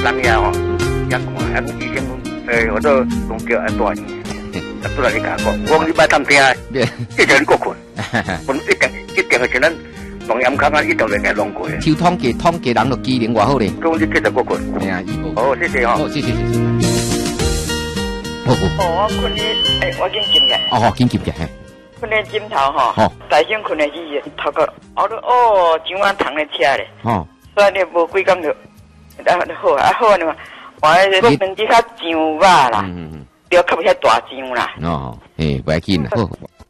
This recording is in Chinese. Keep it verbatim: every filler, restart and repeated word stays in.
人呀吼，也看，啊，以前诶，我都拢叫啊大年，啊，都来你甲我讲，我你摆探听，这叫你过困，我一定一定是咱龙岩坑啊，一定来弄过。 抽统计统计人就机灵偌好咧。 讲你继续过困。 哎呀， 好，谢谢哈。 好，谢谢谢谢。 哦，我困咧，诶，我紧进来。 哦，好，紧接嘅。 困咧枕头吼，大声困咧日日，头个，我都哦，怎晚躺咧车咧。哦。所以你无几工就，啊好啊好你嘛，我个分子较上肉啦，嗯嗯，要较不遐大张啦。 哦，诶，不要紧啦，好。